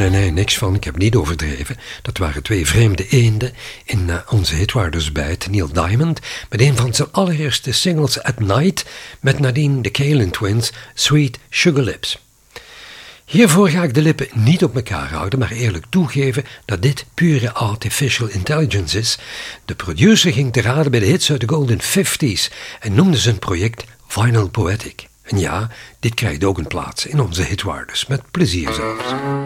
Nee, niks van. Ik heb niet overdreven. Dat waren twee vreemde eenden in onze hitwaarders bijt, Neil Diamond, met een van zijn allereerste singles At Night, met nadien de Kalin Twins, Sweet Sugar Lips. Hiervoor ga ik de lippen niet op elkaar houden, maar eerlijk toegeven dat dit pure artificial intelligence is. De producer ging te raden bij de hits uit de Golden 50s en noemde zijn project Vinyl Poetic. En ja, dit krijgt ook een plaats in onze hitwaarders, met plezier zelfs.